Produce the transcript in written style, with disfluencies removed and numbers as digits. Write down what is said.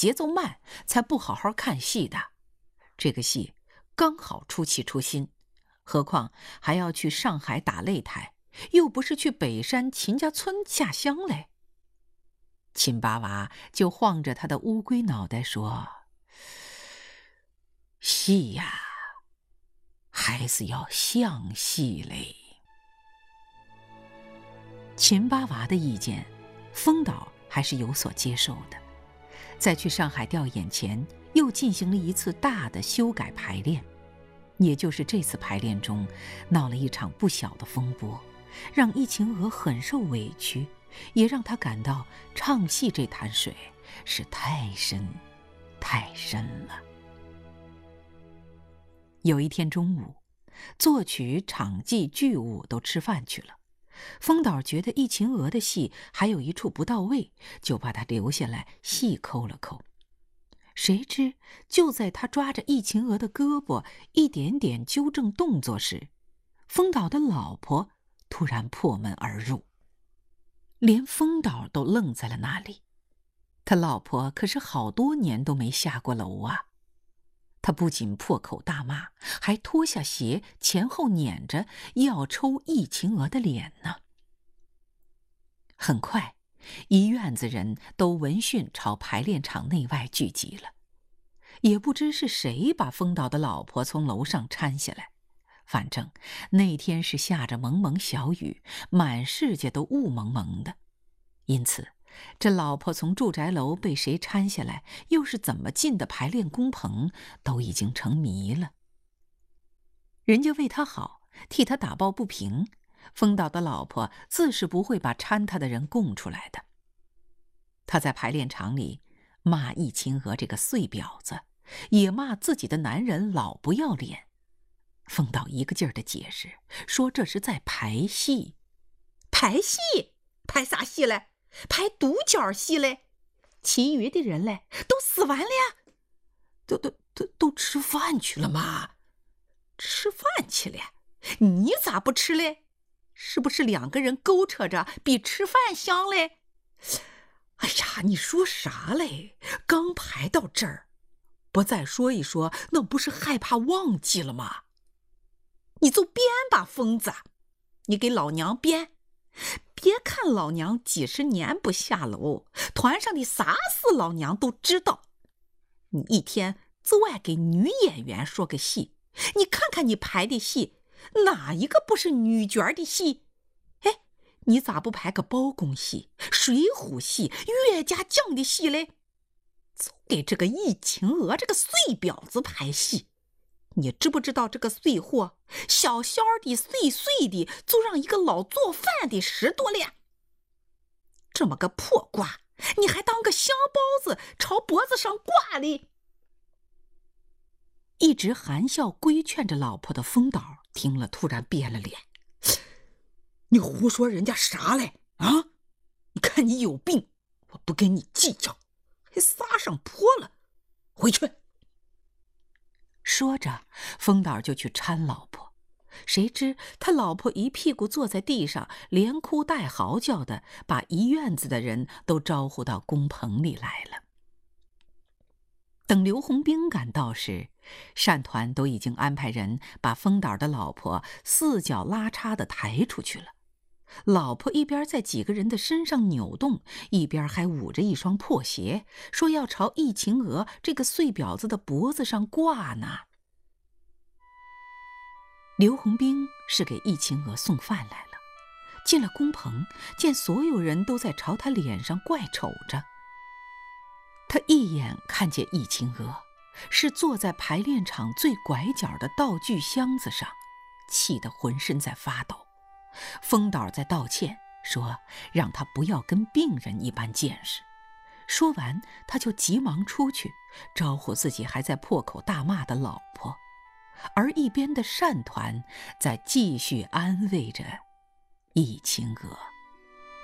节奏慢，才不好好看戏的。这个戏刚好出气出心，何况还要去上海打擂台，又不是去北山秦家村下乡嘞。秦八娃就晃着他的乌龟脑袋说：戏呀，还是要像戏嘞。秦八娃的意见，风导还是有所接受的。在去上海调演前，又进行了一次大的修改排练，也就是这次排练中闹了一场不小的风波，让易晴娥很受委屈，也让她感到唱戏这潭水是太深太深了。有一天中午，作曲、场记、剧务都吃饭去了。风导觉得易晴娥的戏还有一处不到位，就把她留下来细抠了抠。谁知就在他抓着易晴娥的胳膊一点点纠正动作时，风导的老婆突然破门而入，连风导都愣在了那里。他老婆可是好多年都没下过楼啊！他不仅破口大骂，还脱下鞋前后撵着要抽易晴娥的脸呢。很快，一院子人都闻讯朝排练场内外聚集了。也不知是谁把风导的老婆从楼上搀下来，反正那天是下着蒙蒙小雨，满世界都雾蒙蒙的。因此这老婆从住宅楼被谁搀下来，又是怎么进的排练工棚，都已经成谜了。人家为他好，替他打抱不平，风导的老婆自是不会把搀他的人供出来的。他在排练场里骂易晴娥这个碎婊子，也骂自己的男人老不要脸。风导一个劲儿的解释，说这是在排戏。 排戏？排啥戏嘞？排独角戏嘞？其余的人嘞，都死完了呀？ 都吃饭去了嘛？ 吃饭去了？你咋不吃嘞？是不是两个人勾扯着比吃饭香嘞？哎呀，你说啥嘞？刚排到这儿，不再说一说，那不是害怕忘记了吗？你就编吧，疯子，你给老娘编！别看老娘几十年不下楼，团上的啥事老娘都知道。你一天就爱给女演员说个戏，你看看你排的戏，哪一个不是女角的戏？哎，你咋不排个包公戏、水浒戏、岳家将的戏嘞？就给这个易晴娥这个碎婊子排戏。你知不知道这个碎货，小小的碎碎的就让一个老做饭的10多两？这么个破瓜，你还当个香包子朝脖子上挂哩？ 一直含笑规劝着老婆的风导听了突然变了脸。 你胡说人家啥嘞？啊？你看你有病，我不跟你计较，还撒上泼了，回去。 说着，风导就去搀老婆，谁知他老婆一屁股坐在地上，连哭带嚎叫的，把一院子的人都招呼到工棚里来了。等刘洪兵赶到时，扇团都已经安排人把风导的老婆四脚拉叉的抬出去了。老婆一边在几个人的身上扭动，一边还捂着一双破鞋，说要朝易晴娥这个碎婊子的脖子上挂呢。刘洪兵是给易晴娥送饭来了，进了工棚，见所有人都在朝他脸上怪瞅着。他一眼看见易晴娥是坐在排练场最拐角的道具箱子上，气得浑身在发抖。风导在道歉，说让他不要跟病人一般见识。说完，他就急忙出去招呼自己还在破口大骂的老婆，而一边的扇团在继续安慰着易晴娥。